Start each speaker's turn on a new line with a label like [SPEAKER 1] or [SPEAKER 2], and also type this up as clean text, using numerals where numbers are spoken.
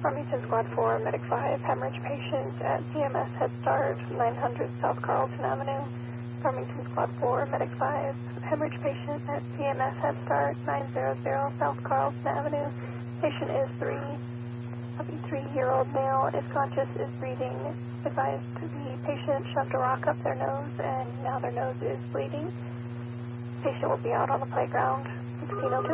[SPEAKER 1] Farmington Squad 4, Medic 5, hemorrhage patient at CMS Head Start, 900 South Carlton Avenue. Farmington Squad 4, Medic 5, hemorrhage patient at CMS Head Start, 900 South Carlton Avenue. Patient is 3-year-old male, is conscious, is breathing. Advised the patient shoved a rock up their nose and now their nose is bleeding. Patient will be out on the playground, 1602.